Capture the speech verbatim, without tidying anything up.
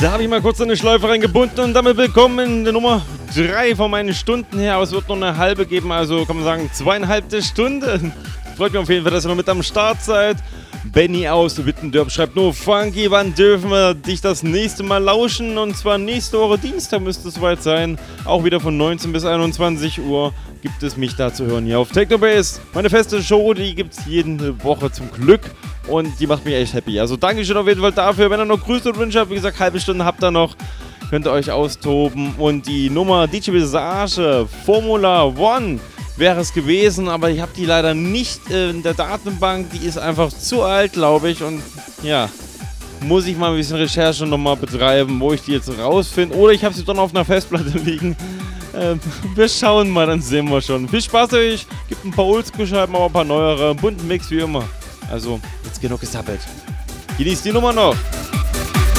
Da habe ich mal kurz eine Schleife reingebunden und damit willkommen in der Nummer drei von meinen Stunden her. Aber es wird nur eine halbe geben, also kann man sagen zweieinhalbte Stunde. Freut mich auf jeden Fall, dass ihr noch mit am Start seid. Benny aus Wittendorf schreibt nur: Funky, wann dürfen wir dich das nächste Mal lauschen? Und zwar nächste Woche Dienstag müsste es soweit sein. Auch wieder von neunzehn bis einundzwanzig Uhr gibt es mich da zu hören hier auf Technobase. Meine feste Show, die gibt es jede Woche zum Glück. Und die macht mich echt happy. Also Dankeschön auf jeden Fall dafür. Wenn ihr noch Grüße und Wünsche habt, wie gesagt, halbe Stunde habt ihr noch. Könnt ihr euch austoben. Und die Nummer D J Visage Formula One wäre es gewesen, aber ich habe die leider nicht in der Datenbank. Die ist einfach zu alt, glaube ich. Und ja, muss ich mal ein bisschen Recherche nochmal betreiben, wo ich die jetzt rausfinde. Oder ich habe sie dann auf einer Festplatte liegen. Äh, wir schauen mal, dann sehen wir schon. Viel Spaß euch. Gibt ein paar Oldschool-Scheiben, aber ein paar neuere. Bunten Mix wie immer. Also, jetzt genug gesappelt. Genießt die Nummer noch.